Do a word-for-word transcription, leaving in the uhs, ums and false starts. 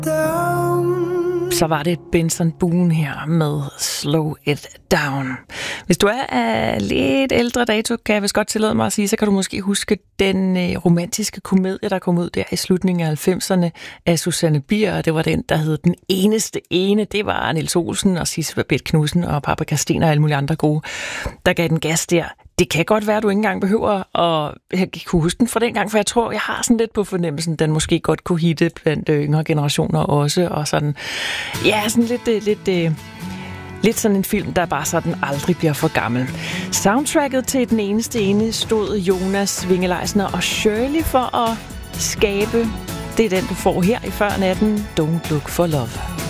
Så var det Benson Boone her med Slow It Down. Hvis du er af lidt ældre dato, kan jeg vist godt tillade mig at sige, så kan du måske huske den romantiske komedie, der kom ud der i slutningen af halvfemserne af Susanne Bier. Det var den, der hed Den Eneste Ene. Det var Niels Olsen og Sisse Babett Knudsen og Paprika Steen og alle mulige andre gode, der gav den gas der. Det kan godt være, at du ikke engang behøver at jeg kunne huske den fra den gang, for jeg tror, jeg har sådan lidt på fornemmelsen, den måske godt kunne hitte blandt yngre generationer også, og sådan, ja, sådan lidt, lidt, lidt sådan en film, der bare sådan aldrig bliver for gammel. Soundtracket til Den Eneste Ene stod Jonas Winge-Leisner og Shirley for at skabe. Det er den, du får her i Før Natten. Don't Look for Love.